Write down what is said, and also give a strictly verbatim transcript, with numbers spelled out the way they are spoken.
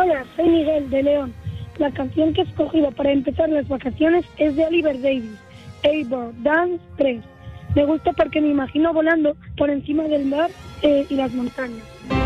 Hola, soy Miguel de León. La canción que he escogido para empezar las vacaciones es de Oliver Davies, Eivor Dance tres. Me gusta porque me imagino volando por encima del mar eh, y las montañas.